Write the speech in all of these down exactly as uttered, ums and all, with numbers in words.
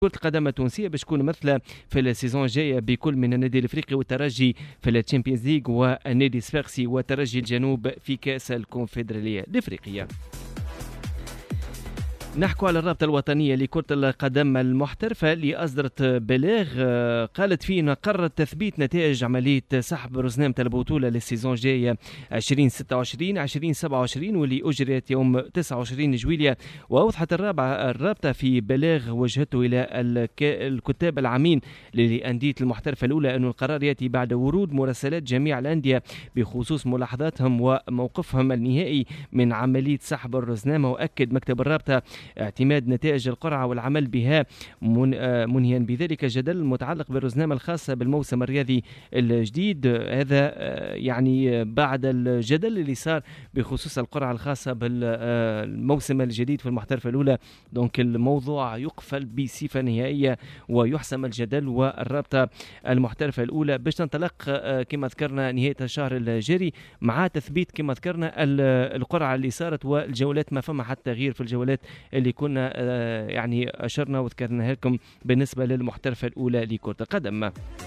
كرة القدم التونسية باش تكون ممثلة في السيزون الجاية بكل من النادي الافريقي والترجي في الشامبيونز ليج والنادي الصفاقسي وترجي الجنوب في كأس الكونفدرالية الافريقية. نحكوا على الرابطة الوطنية لكرة القدم المحترفة اللي أصدرت بلاغ قالت فيه أنها قررت تثبيت نتائج عملية سحب رزنامة البطولة للسيزون الجاية ألفين وستة وعشرين ألفين وسبعة وعشرين واللي أجريت يوم تسعة وعشرين جويلية. وأوضحت الرابعة الرابطة في بلاغ وجهته إلى الكتاب العامين للأندية المحترفة الأولى أن القرار يأتي بعد ورود مراسلات جميع الأندية بخصوص ملاحظاتهم وموقفهم النهائي من عملية سحب الرزنامة. وأكد مكتب الرابطة اعتماد نتائج القرعة والعمل بها منهيا بذلك الجدل المتعلق بالرزنامة الخاصة بالموسم الرياضي الجديد. هذا يعني بعد الجدل اللي صار بخصوص القرعة الخاصة بالموسم الجديد في المحترفة الأولى. دونك الموضوع يقفل بصفة نهائية ويحسم الجدل، والرابطة المحترفة الأولى باش تنطلق كما ذكرنا نهاية الشهر الجاري مع تثبيت كما ذكرنا القرعة اللي صارت والجولات. ما فما حتى تغيير في الجولات اللي كنا يعني أشرنا وذكرناها لكم بالنسبة للمحترفة الأولى لكرة القدم.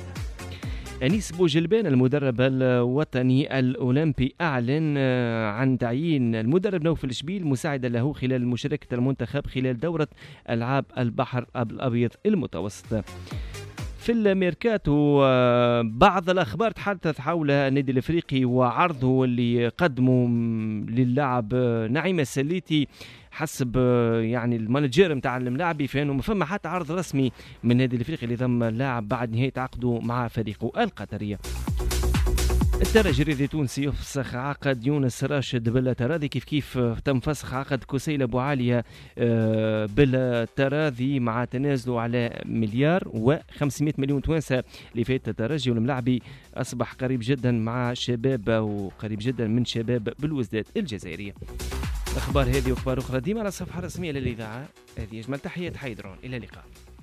أنيس بوجلبان المدرب الوطني الأولمبي أعلن عن تعيين المدرب نوفل شبيل مساعدا له خلال مشاركة المنتخب خلال دورة ألعاب البحر الأبيض المتوسط. في الميركاتو بعض الأخبار تحدث حول النادي الأفريقي وعرضه اللي قدمه للاعب نعيم السليتي حسب يعني المانجير متاع الملاعبي، فانه ما فما حتى عرض رسمي من النادي الافريقي اللي ضم اللاعب بعد نهايه عقده مع فريقه القطريه. الترجي الرياضي التونسي يفسخ عقد يونس راشد بالتراضي كيف كيف تم فسخ عقد كسيل ابو عاليه بالتراضي مع تنازله على مليار وخمسمائة مليون توانسه لفائده الترجي، والملاعبي اصبح قريب جدا مع شباب وقريب جدا من شباب بلوزداد الجزائريه. الاخبار هذه واخبار اخرى ديما على الصفحه الرسميه للاذاعه. هذه اجمل تحيات حيدرون، الى اللقاء.